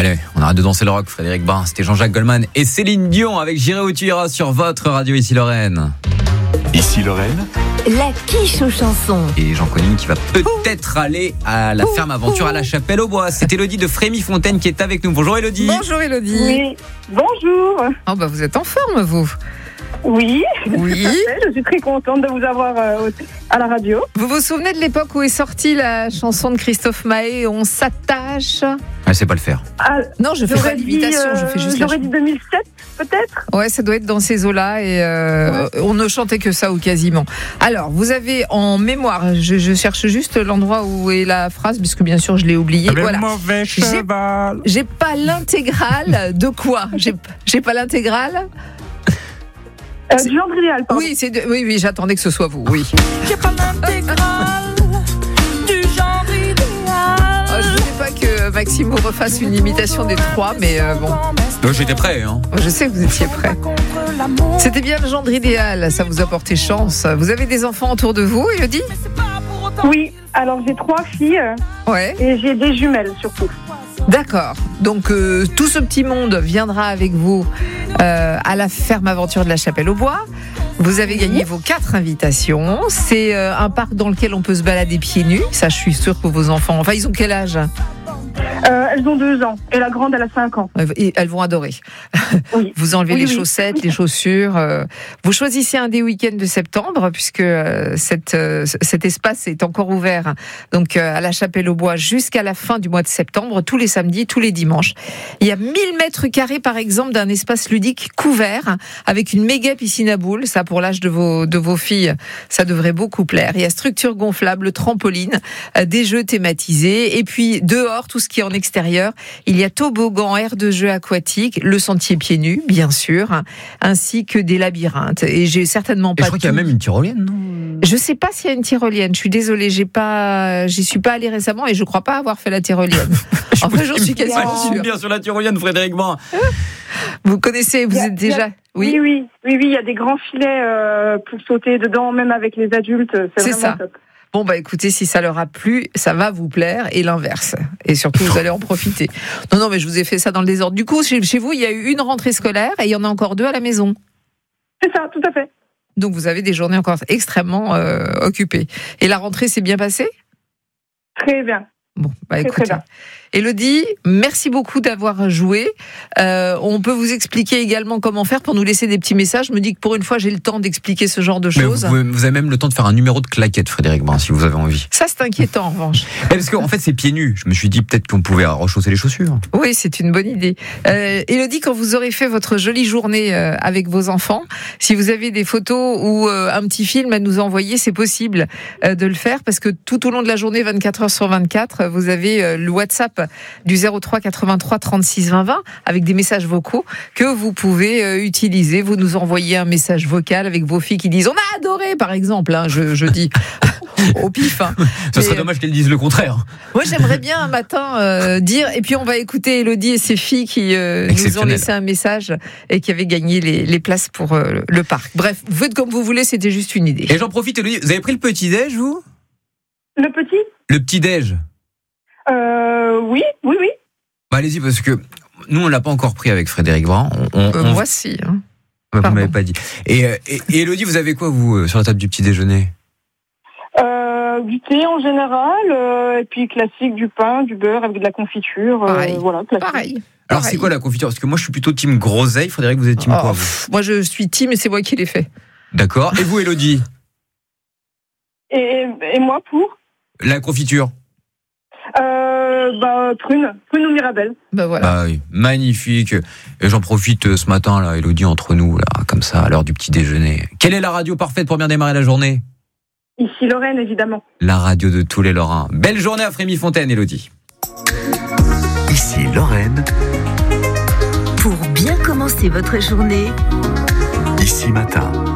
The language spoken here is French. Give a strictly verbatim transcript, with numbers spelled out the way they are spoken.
Allez, on arrête de danser le rock, Frédéric Brun. C'était Jean-Jacques Goldman et Céline Dion avec J'irai où tu iras sur votre radio Ici Lorraine. Ici Lorraine. La quiche aux chansons. Et Jean Colline qui va peut-être aller à la ferme aventure à la Chapelle-aux-Bois. C'est Élodie de Frémy-Fontaine qui est avec nous. Bonjour Élodie. Bonjour Élodie. Oui, bonjour. Oh bah vous êtes en forme vous. Oui, Oui. tout à fait. Je suis très contente de vous avoir euh, à la radio. Vous vous souvenez de l'époque où est sortie la chanson de Christophe Maé, On s'attache? Ah, c'est pas le faire. Ah, Non, je fais pas d'imitation, dit, je fais juste la J'aurais dit deux mille sept, peut-être. Ouais, ça doit être dans ces eaux-là et euh, on ne chantait que ça ou quasiment. Alors, vous avez en mémoire, je, je cherche juste l'endroit où est la phrase, puisque bien sûr je l'ai oublié. Le Voilà. mauvais cheval. J'ai pas l'intégrale de quoi? J'ai j'ai pas l'intégrale. Euh, du genre idéal, pardon. Oui, c'est de- oui, oui, j'attendais que ce soit vous. Oui. J'ai pas l'intégrale du genre idéal. Oh, je voulais pas que Maxime vous refasse une imitation des trois, mais euh, bon, Moi, j'étais prêt. Hein. je sais que vous étiez prêts. C'était bien le genre idéal, ça vous a porté chance. Vous avez des enfants autour de vous, Élodie? Oui, alors j'ai trois filles Ouais. et j'ai des jumelles surtout. D'accord. Donc euh, tout ce petit monde viendra avec vous euh, à la ferme aventure de la Chapelle-aux-Bois. Vous avez gagné vos quatre invitations. C'est euh, un parc dans lequel on peut se balader pieds nus. Ça, je suis sûre que vos enfants... Enfin, ils ont quel âge? Euh, elles ont deux ans et la grande, elle a cinq ans. Et elles vont adorer. Oui. Vous enlevez Oui, les oui. chaussettes, les chaussures. euh, Vous choisissez un des week-ends de septembre, puisque euh, cette, euh, cet espace est encore ouvert. Donc euh, à la Chapelle-aux-Bois jusqu'à la fin du mois de septembre, tous les samedis, tous les dimanches. Il y a mille mètres carrés, par exemple, d'un espace ludique couvert, avec une méga piscine à boules. Ça, pour l'âge de vos, de vos filles, ça devrait beaucoup plaire. Il y a structure gonflable, trampoline, euh, des jeux thématisés. Et puis dehors, tout ce qui est en extérieur, il y a toboggan, aire de jeu aquatique, le sentier pieds nus, bien sûr, ainsi que des labyrinthes. Et j'ai certainement Et pas je crois qu'il y a tout. même une tyrolienne, non? Je sais pas s'il y a une tyrolienne. Je suis désolée, j'ai pas, j'y suis pas allée récemment et je crois pas avoir fait la tyrolienne. En fait, j'en suis quasiment Imagine sûre. bien sur la tyrolienne, Frédéric Brun. Vous connaissez, vous Il y a- êtes il y a- déjà, Oui, oui, oui, oui, oui, il y a des grands filets euh, pour sauter dedans, même avec les adultes. C'est C'est vraiment ça. top. Bon bah écoutez, si ça leur a plu, ça va vous plaire et l'inverse. Et surtout, vous allez en profiter. Non, non, mais je vous ai fait ça dans le désordre. Du coup, chez, chez vous, il y a eu une rentrée scolaire et il y en a encore deux à la maison. C'est ça, tout à fait. Donc vous avez des journées encore extrêmement euh, occupées. Et la rentrée s'est bien passée? Très bien. Bon, bah Très, écoutez. très bien. Élodie, merci beaucoup d'avoir joué. Euh, on peut vous expliquer également comment faire pour nous laisser des petits messages. Je me dis que pour une fois, j'ai le temps d'expliquer ce genre de Mais vous, choses. pouvez- vous avez même le temps de faire un numéro de claquette, Frédéric Brun, si vous avez envie. Ça, c'est inquiétant en revanche. Mais parce qu'en fait, c'est pieds nus. Je me suis dit peut-être qu'on pouvait rechausser les chaussures. Oui, c'est une bonne idée. Euh, Élodie, quand vous aurez fait votre jolie journée euh, avec vos enfants, si vous avez des photos ou euh, un petit film à nous envoyer, c'est possible euh, de le faire parce que tout au long de la journée, vingt-quatre heures sur vingt-quatre, vous avez euh, le WhatsApp du zéro trois quatre-vingt-trois trente-six vingt vingt avec des messages vocaux que vous pouvez euh, utiliser. Vous nous envoyez un message vocal avec vos filles qui disent « On a adoré » par exemple, hein, je, je dis au pif. Hein. Ce serait Mais, dommage qu'elles disent le contraire. Moi, j'aimerais bien un matin euh, dire, et puis on va écouter Élodie et ses filles qui euh, nous ont Exceptionnel. laissé un message et qui avaient gagné les, les places pour euh, le parc. Bref, vous faites comme vous voulez, c'était juste une idée. Et j'en profite, Élodie, vous avez pris le petit-déj, vous? Le petit Le petit-déj? euh, Oui, oui, oui. Bah allez-y, parce que nous, on l'a pas encore pris avec Frédéric Brun. On, on, Euh, on- moi, si. Hein. Bah, vous pardon. m'avez pas dit. Et, euh, et, et Élodie, vous avez quoi, vous, euh, sur la table du petit-déjeuner? Euh, du thé en général, euh, et puis classique, du pain, du beurre avec de la confiture. euh, Pareil. voilà, classique. Pareil. Alors, Pareil. c'est quoi la confiture? Parce que moi, je suis plutôt team groseille. Frédéric, vous êtes team Oh, quoi, vous? pff, moi, je suis team et c'est moi qui l'ai fait. D'accord. Et vous, Élodie? Et, et moi pour La confiture? euh, bah, prune, prune ou mirabelle. Ben voilà. Bah oui, magnifique. Et j'en profite euh, ce matin, là, Élodie, entre nous, là, comme ça, à l'heure du petit déjeuner. Quelle est la radio parfaite pour bien démarrer la journée? Ici Lorraine, évidemment. La radio de tous les Lorrains. Belle journée à Frémy-Fontaine, Élodie. Ici Lorraine. Pour bien commencer votre journée, Ici Matin.